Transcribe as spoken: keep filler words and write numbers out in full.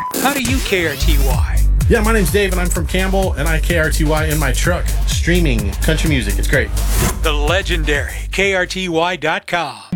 How do you K R T Y? Yeah, my name's Dave, and I'm from Campbell, and I K R T Y in my truck, streaming country music. It's great. The legendary K R T Y dot com.